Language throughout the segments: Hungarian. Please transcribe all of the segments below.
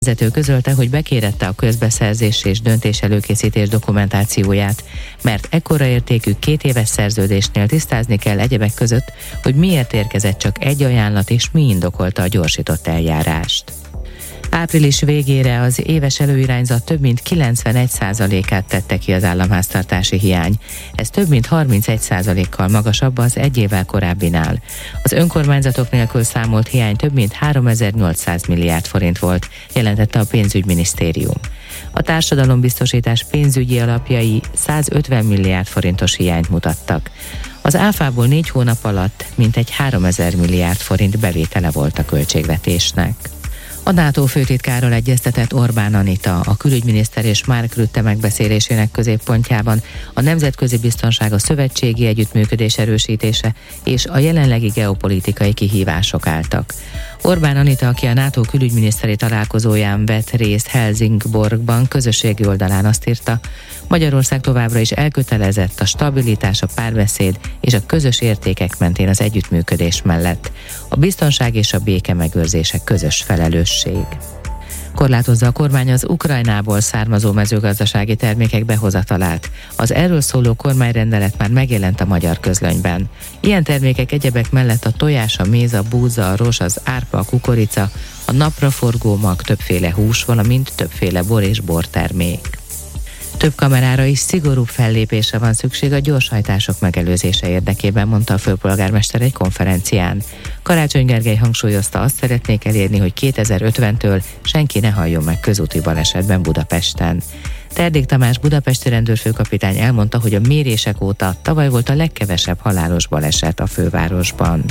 Vezető közölte, hogy bekérette a közbeszerzés és döntés előkészítés dokumentációját, mert ekkora értékű 2 éves szerződésnél tisztázni kell egyebek között, hogy miért érkezett csak egy ajánlat és mi indokolta a gyorsított eljárást. Április végére az éves előirányzat több mint 91%-át tette ki az államháztartási hiány. Ez több mint 31%-kal magasabb az egy évvel korábbinál. Az önkormányzatok nélkül számolt hiány több mint 3800 milliárd forint volt, jelentette a pénzügyminisztérium. A társadalombiztosítás pénzügyi alapjai 150 milliárd forintos hiányt mutattak. Az áfából 4 hónap alatt mintegy 3000 milliárd forint bevétele volt a költségvetésnek. A NATO főtitkáról egyeztetett Orbán Anita, a külügyminiszter és Mark Rutte megbeszélésének középpontjában a nemzetközi biztonság, a szövetségi együttműködés erősítése és a jelenlegi geopolitikai kihívások álltak. Orbán Anita, aki a NATO külügyminiszteri találkozóján vett részt Helsingborgban, közösségi oldalán azt írta, Magyarország továbbra is elkötelezett a stabilitás, a párbeszéd és a közös értékek mentén az együttműködés mellett. A biztonság és a béke megőrzése közös felelősség. Korlátozza a kormány az Ukrajnából származó mezőgazdasági termékek behozatalát. Az erről szóló kormányrendelet már megjelent a magyar közlönyben. Ilyen termékek egyebek mellett a tojás, a méz, a búza, a rozs, az árpa, a kukorica, a napraforgó mag, többféle hús, valamint többféle bor és bortermék. Több kamerára is szigorúbb fellépésre van szükség a gyorshajtások megelőzése érdekében, mondta a főpolgármester egy konferencián. Karácsony Gergely hangsúlyozta, azt szeretnék elérni, hogy 2050-től senki ne halljon meg közúti balesetben Budapesten. Terdék Tamás budapesti rendőrfőkapitány elmondta, hogy a mérések óta tavaly volt a legkevesebb halálos baleset a fővárosban.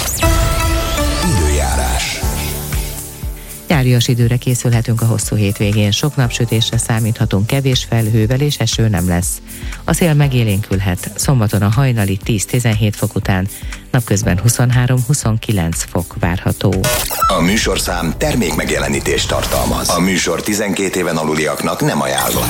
Időjárás. Nyárias időre készülhetünk a hosszú hétvégén, sok napsütésre számíthatunk, kevés felhővel és eső nem lesz. A szél megélénkülhet, szombaton a hajnali 10-17 fok után, napközben 23-29 fok várható. A műsorszám termék megjelenítést tartalmaz. A műsor 12 éven aluliaknak nem ajánlott.